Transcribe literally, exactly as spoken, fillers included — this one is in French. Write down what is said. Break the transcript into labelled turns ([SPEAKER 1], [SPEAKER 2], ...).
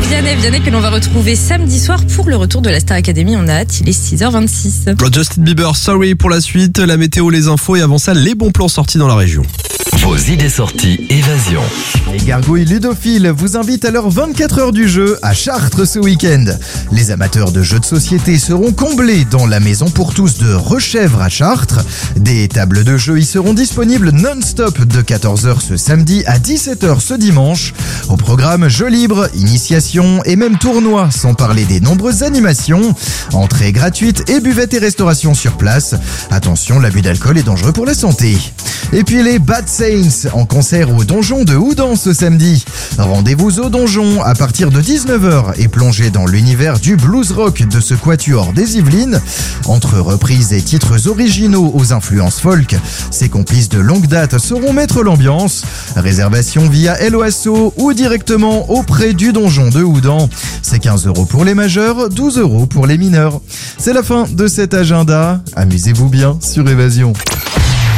[SPEAKER 1] Vianney. Vianney que l'on va retrouver samedi soir pour le retour de la Star Academy. On a hâte, il est six heures vingt-six.
[SPEAKER 2] Justin Bieber, Sorry pour la suite, la météo, les infos et avant ça, les bons plans sortis dans la région.
[SPEAKER 3] Vos idées sorties Évasion.
[SPEAKER 4] Les gargouilles ludophiles vous invitent à leur vingt-quatre heures du jeu à Chartres ce week-end. Les amateurs de jeux de société seront comblés dans la maison pour tous de Rechèvre à Chartres. Des tables de jeu y seront disponibles non-stop de quatorze heures ce samedi à dix-sept heures ce dimanche. Au programme jeux libres, initiation et même tournois, sans parler des nombreuses animations. Entrée gratuite et buvette et restauration sur place. Attention, l'abus d'alcool est dangereux pour la santé. Et puis les Bad Saints en concert au Donjon de Houdan ce samedi. Rendez-vous au Donjon à partir de dix-neuf heures et plongez dans l'univers du blues rock de ce quatuor des Yvelines. Entre reprises et titres originaux aux influences folk, ces complices de longue date sauront mettre l'ambiance. Réservation via Hello Asso ou directement auprès du Donjon de Houdan. C'est quinze euros pour les majeurs, douze euros pour les mineurs. C'est la fin de cet agenda. Amusez-vous bien sur Évasion.